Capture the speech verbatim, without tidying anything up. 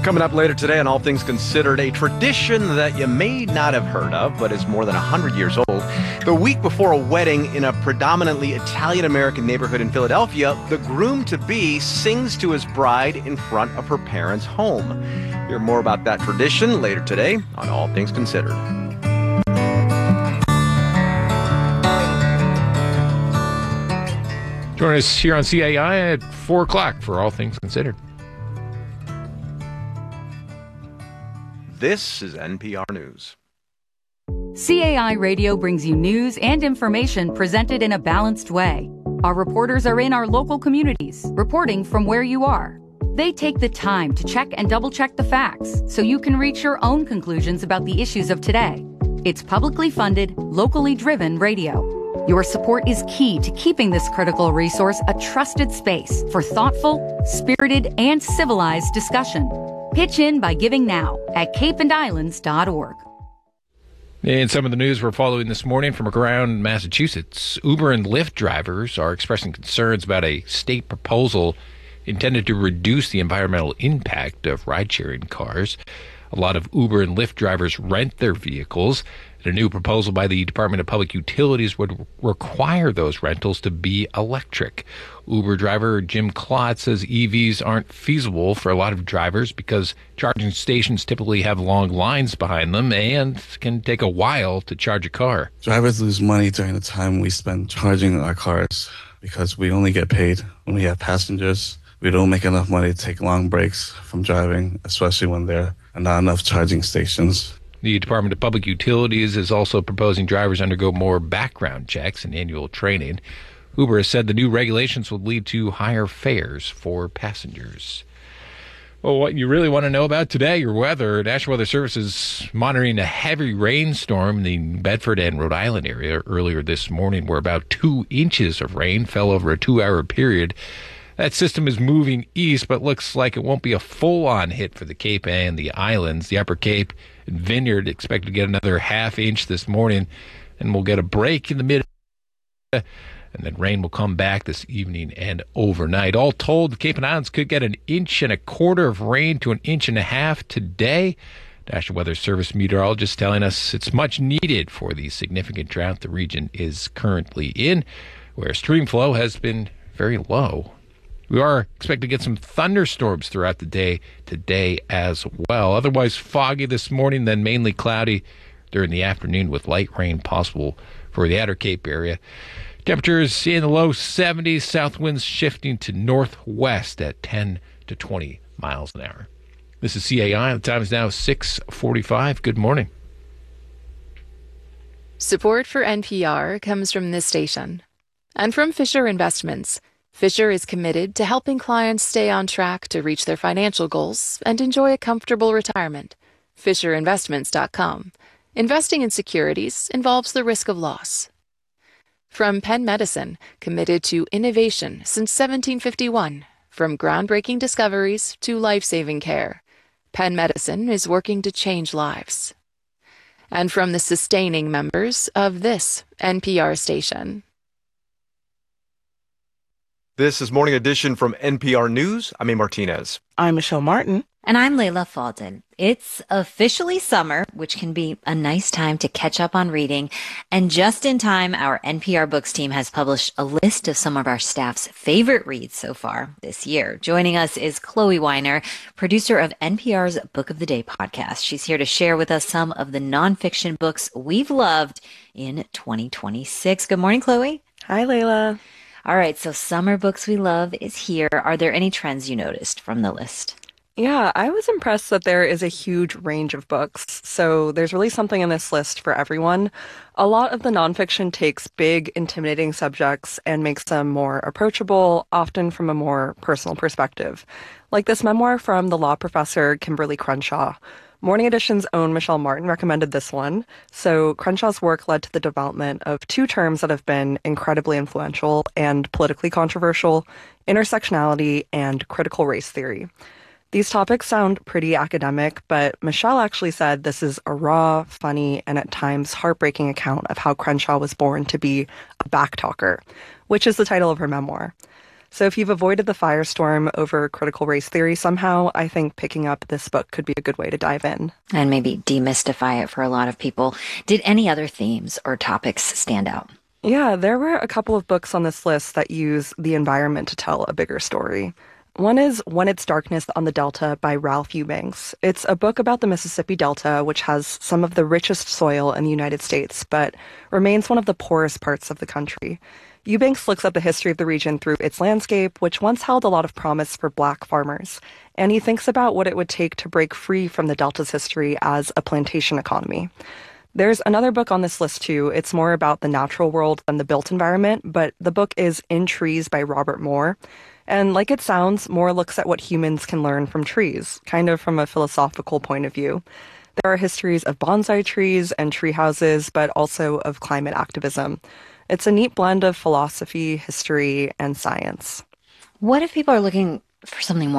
Coming up later today on All Things Considered, a tradition that you may not have heard of, but is more than one hundred years old. The week before a wedding in a predominantly Italian-American neighborhood in Philadelphia, the groom-to-be sings to his bride in front of her parents' home. Hear more about that tradition later today on All Things Considered. Join us here on C A I at four o'clock for All Things Considered. This is N P R News. C A I Radio brings you news and information presented in a balanced way. Our reporters are in our local communities, reporting from where you are. They take the time to check and double-check the facts so you can reach your own conclusions about the issues of today. It's publicly funded, locally driven radio. Your support is key to keeping this critical resource a trusted space for thoughtful, spirited, and civilized discussion. Pitch in by giving now at cape and islands dot org. In some of the news we're following this morning from around Massachusetts, Uber and Lyft drivers are expressing concerns about a state proposal intended to reduce the environmental impact of ride-sharing cars. A lot of Uber and Lyft drivers rent their vehicles. A new proposal by the Department of Public Utilities would require those rentals to be electric. Uber driver Jim Klotz says E Vs aren't feasible for a lot of drivers because charging stations typically have long lines behind them and can take a while to charge a car. Drivers lose money during the time we spend charging our cars because we only get paid when we have passengers. We don't make enough money to take long breaks from driving, especially when there are not enough charging stations. The Department of Public Utilities is also proposing drivers undergo more background checks and annual training. Uber has said the new regulations will lead to higher fares for passengers. Well, what you really want to know about today, your weather. National Weather Service is monitoring a heavy rainstorm in the Bedford and Rhode Island area earlier this morning, where about two inches of rain fell over a two-hour period. That system is moving east, but looks like it won't be a full-on hit for the Cape and the islands. The Upper Cape and Vineyard expect to get another half inch this morning, and we'll get a break in the mid, and then rain will come back this evening and overnight. All told, the Cape and Islands could get an inch and a quarter of rain to an inch and a half today. National Weather Service meteorologists telling us it's much needed for the significant drought the region is currently in, where stream flow has been very low. We are expected to get some thunderstorms throughout the day today as well. Otherwise foggy this morning, then mainly cloudy during the afternoon with light rain possible for the Outer Cape area. Temperatures in the low seventies, south winds shifting to northwest at ten to twenty miles an hour. This is C A I. The time is now six forty-five. Good morning. Support for N P R comes from this station and from Fisher Investments. Fisher is committed to helping clients stay on track to reach their financial goals and enjoy a comfortable retirement. Fisher Investments dot com. Investing in securities involves the risk of loss. From Penn Medicine, committed to innovation since seventeen fifty-one. From groundbreaking discoveries to life-saving care, Penn Medicine is working to change lives. And from the sustaining members of this N P R station. This is Morning Edition from N P R News. I'm A. Martinez. I'm Michelle Martin. And I'm Layla Falden. It's officially summer, which can be a nice time to catch up on reading. And just in time, our N P R Books team has published a list of some of our staff's favorite reads so far this year. Joining us is Chloe Weiner, producer of N P R's Book of the Day podcast. She's here to share with us some of the nonfiction books we've loved in twenty twenty-six. Good morning, Chloe. Hi, Layla. All right, so Summer Books We Love is here. Are there any trends you noticed from the list? Yeah, I was impressed that there is a huge range of books. So there's really something in this list for everyone. A lot of the nonfiction takes big, intimidating subjects and makes them more approachable, often from a more personal perspective. Like this memoir from the law professor Kimberly Crenshaw. Morning Edition's own Michelle Martin recommended this one. So Crenshaw's work led to the development of two terms that have been incredibly influential and politically controversial: intersectionality and critical race theory. These topics sound pretty academic, but Michelle actually said this is a raw, funny, and at times heartbreaking account of how Crenshaw was born to be a backtalker, which is the title of her memoir. So if you've avoided the firestorm over critical race theory somehow, I think picking up this book could be a good way to dive in. And maybe demystify it for a lot of people. Did any other themes or topics stand out? Yeah, there were a couple of books on this list that use the environment to tell a bigger story. One is When It's Darkness on the Delta by Ralph Eubanks. It's a book about the Mississippi Delta, which has some of the richest soil in the United States, but remains one of the poorest parts of the country. Eubanks looks at the history of the region through its landscape, which once held a lot of promise for Black farmers. And he thinks about what it would take to break free from the Delta's history as a plantation economy. There's another book on this list, too. It's more about the natural world than the built environment, but the book is In Trees by Robert Moore. And like it sounds, Moore looks at what humans can learn from trees, kind of from a philosophical point of view. There are histories of bonsai trees and tree houses, but also of climate activism. It's a neat blend of philosophy, history, and science. What if people are looking for something more